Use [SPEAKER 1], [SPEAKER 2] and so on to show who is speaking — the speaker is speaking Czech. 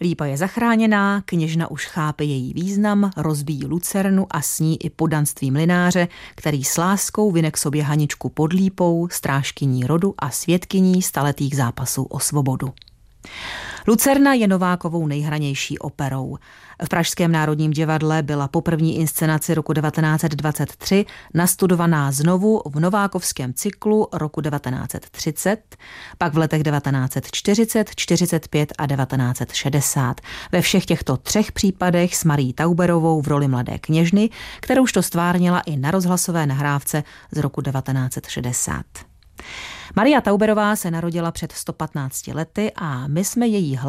[SPEAKER 1] Lípa je zachráněná, kněžna už chápe její význam, rozbíjí lucernu a s ní i poddanství mlynáře, který s láskou vyne k sobě Haničku pod lípou, strážkyní rodu a svědkyní staletých zápasů o svobodu. Lucerna je Novákovou nejhranější operou. V Pražském národním divadle byla po první inscenaci roku 1923 nastudovaná znovu v novákovském cyklu roku 1930, pak v letech 1940, 45 a 1960. Ve všech těchto 3 případech s Marií Tauberovou v roli mladé kněžny, kterouž to stvárnila i na rozhlasové nahrávce z roku 1960. Maria Tauberová se narodila před 115 lety a my jsme její